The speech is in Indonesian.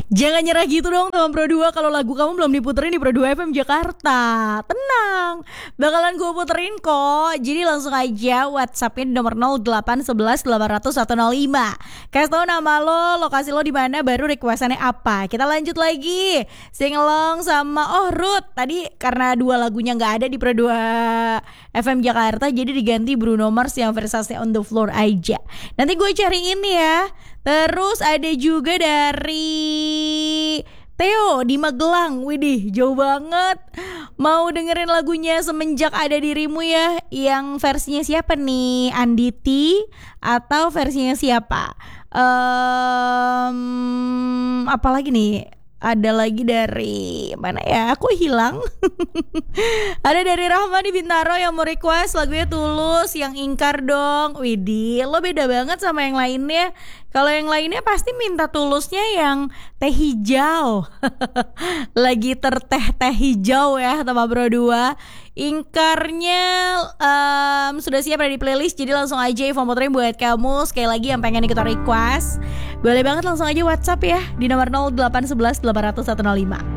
Jangan nyerah gitu dong teman Pro 2 kalau lagu kamu belum diputerin di Pro 2 FM Jakarta. Tenang, bakalan gue puterin kok. Jadi langsung aja WhatsApp-nya di nomor 0811 800 105. Kasih tau nama lo, lokasi lo di mana, baru requestannya apa. Kita lanjut lagi. Sing along sama Ruth. Tadi karena dua lagunya nggak ada di Pro 2 FM Jakarta, jadi diganti Bruno Mars yang versi On The Floor aja. Nanti gue cariin ya. Terus ada juga dari Theo di Magelang. Widih, jauh banget. Mau dengerin lagunya Semenjak Ada Dirimu ya. Yang versinya siapa nih? Anditi atau versinya siapa? Apalagi nih? Ada lagi dari mana ya? Aku hilang. Ada dari Rahmadi Bintaro yang mau request lagunya Tulus yang Ingkar dong. Widih, lo beda banget sama yang lainnya. Kalau yang lainnya pasti minta Tulusnya yang teh hijau. Lagi terteh-teh hijau ya sama Bro 2. Ingkarnya sudah siap ada di playlist. Jadi langsung aja info motorin buat kamu. Sekali lagi yang pengen ikut request, boleh banget langsung aja WhatsApp ya di nomor 0811 800 105.